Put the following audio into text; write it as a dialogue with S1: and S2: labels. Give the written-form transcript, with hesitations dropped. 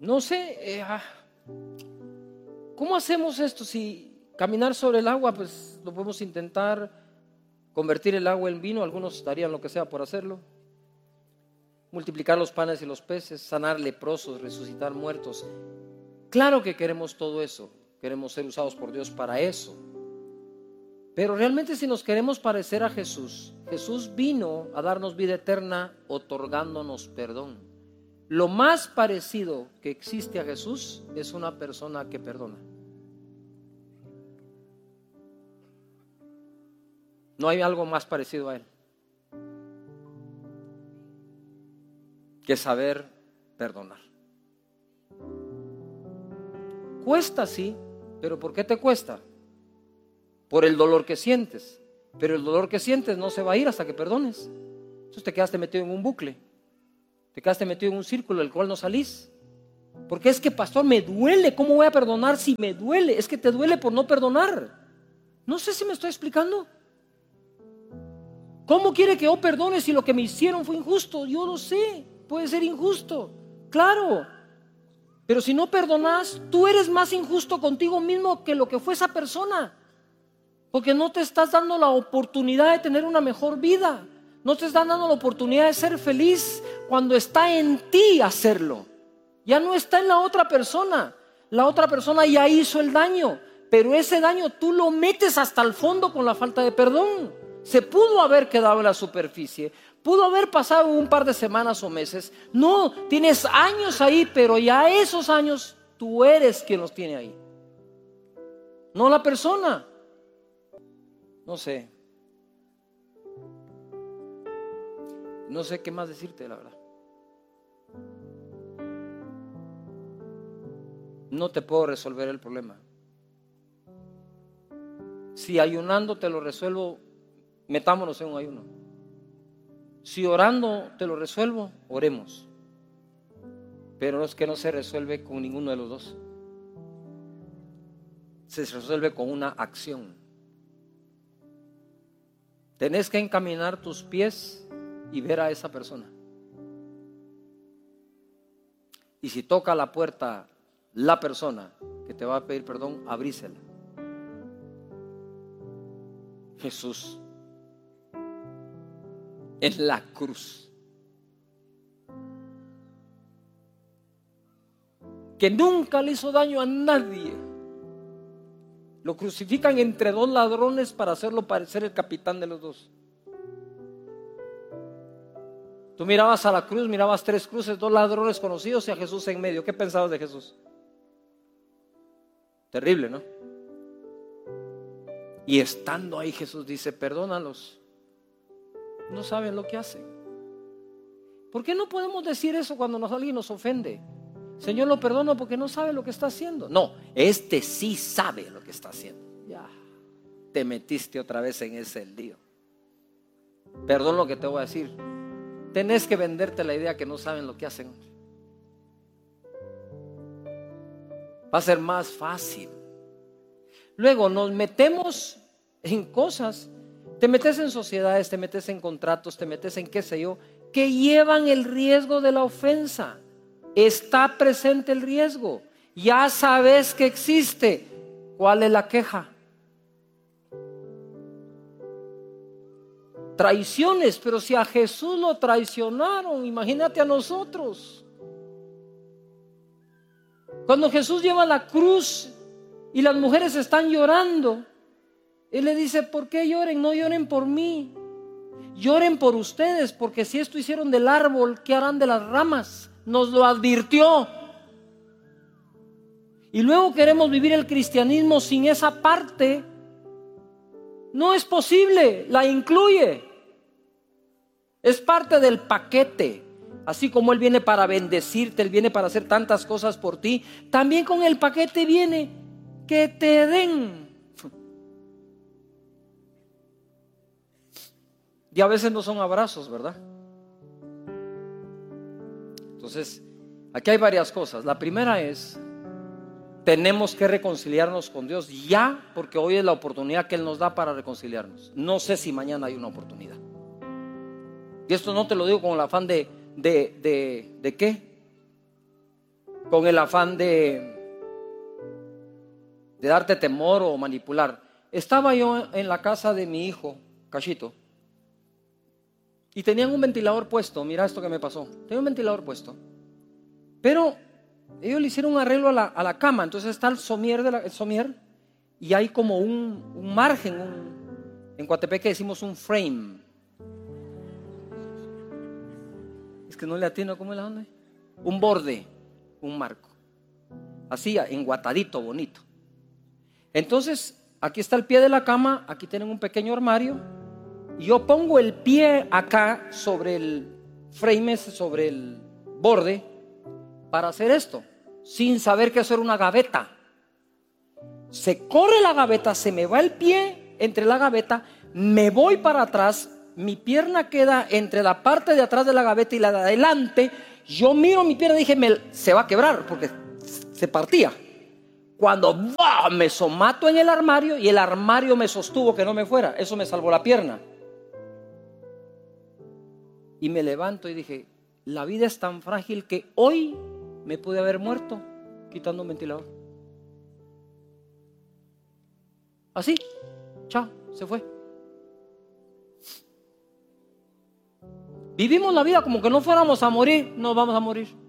S1: No sé, ¿cómo hacemos esto? Si caminar sobre el agua, pues lo podemos intentar, convertir el agua en vino, algunos darían lo que sea por hacerlo, multiplicar los panes y los peces, sanar leprosos, resucitar muertos. Claro que queremos todo eso, queremos ser usados por Dios para eso. Pero realmente si nos queremos parecer a Jesús, Jesús vino a darnos vida eterna otorgándonos perdón. Lo más parecido que existe a Jesús es una persona que perdona. No hay algo más parecido a Él que saber perdonar. Cuesta, sí, pero ¿por qué te cuesta? Por el dolor que sientes. Pero el dolor que sientes no se va a ir hasta que perdones. Entonces te quedaste metido en un bucle, te quedaste metido en un círculo del cual no salís. Porque es que, pastor, me duele. ¿Cómo voy a perdonar si me duele? Es que te duele por no perdonar. No sé si me estoy explicando. ¿Cómo quiere que yo perdone si lo que me hicieron fue injusto? Yo lo sé, puede ser injusto, claro. Pero si no perdonas, tú eres más injusto contigo mismo que lo que fue esa persona. Porque no te estás dando la oportunidad de tener una mejor vida. No te estás dando la oportunidad de ser feliz cuando está en ti hacerlo. Ya no está en la otra persona. La otra persona ya hizo el daño, pero ese daño tú lo metes hasta el fondo con la falta de perdón. Se pudo haber quedado en la superficie, pudo haber pasado un par de semanas o meses. No, tienes años ahí, pero ya esos años tú eres quien los tiene ahí, no la persona. No sé qué más decirte, la verdad. No te puedo resolver el problema. Si ayunando te lo resuelvo, metámonos en un ayuno. Si orando te lo resuelvo, oremos. Pero es que no se resuelve con ninguno de los dos. Se resuelve con una acción. Tenés que encaminar tus pies y ver a esa persona. Y si toca la puerta la persona que te va a pedir perdón, abrísela. Jesús en la cruz, que nunca le hizo daño a nadie, lo crucifican entre dos ladrones para hacerlo parecer el capitán de los dos. Tú mirabas a la cruz, mirabas tres cruces, dos ladrones conocidos y a Jesús en medio. ¿Qué pensabas de Jesús? Terrible, ¿no? Y estando ahí Jesús dice: perdónalos, no saben lo que hacen. ¿Por qué no podemos decir eso cuando alguien nos ofende? Señor, lo perdono porque no sabe lo que está haciendo. No, este sí sabe lo que está haciendo. Ya te metiste otra vez en ese lío. Perdón lo que te voy a decir. Tenés que venderte la idea que no saben lo que hacen. Va a ser más fácil. Luego nos metemos en cosas. Te metes en sociedades, te metes en contratos, te metes en qué sé yo, que llevan el riesgo de la ofensa. Está presente el riesgo. Ya sabes que existe. ¿Cuál es la queja? Traiciones, pero si a Jesús lo traicionaron, imagínate a nosotros. Cuando Jesús lleva la cruz y las mujeres están llorando, Él le dice: ¿por qué lloren? No lloren por mí, lloren por ustedes, porque si esto hicieron del árbol, ¿qué harán de las ramas? Nos lo advirtió. Y luego queremos vivir el cristianismo sin esa parte. No es posible, la incluye. Es parte del paquete. Así como Él viene para bendecirte, Él viene para hacer tantas cosas por ti, también con el paquete viene que te den. Y a veces no son abrazos, ¿verdad? Entonces, aquí hay varias cosas. La primera es: tenemos que reconciliarnos con Dios ya, porque hoy es la oportunidad que Él nos da para reconciliarnos. No sé si mañana hay una oportunidad. Y esto no te lo digo con el afán de ¿qué? con el afán de darte temor o manipular. Estaba yo en la casa de mi hijo, Cachito, y tenían un ventilador puesto. Mira esto que me pasó. Tenía un ventilador puesto, pero ellos le hicieron un arreglo a la cama. Entonces está el somier y hay como un margen, en Coatepeque decimos un frame. Es que no le atino, ¿cómo es la onda? Un borde, un marco, así enguatadito, bonito. Entonces aquí está el pie de la cama, aquí tienen un pequeño armario, y yo pongo el pie acá sobre el frame, sobre el borde, para hacer esto, sin saber que eso era una gaveta. Se corre la gaveta, se me va el pie entre la gaveta, me voy para atrás, mi pierna queda entre la parte de atrás de la gaveta y la de adelante. Yo miro mi pierna y dije, se va a quebrar porque se partía. Cuando me somato en el armario, y el armario me sostuvo que no me fuera, eso me salvó la pierna. Y me levanto y dije, la vida es tan frágil que hoy me pude haber muerto quitando un ventilador. Así, chao, se fue. Vivimos la vida como que no fuéramos a morir. No vamos a morir.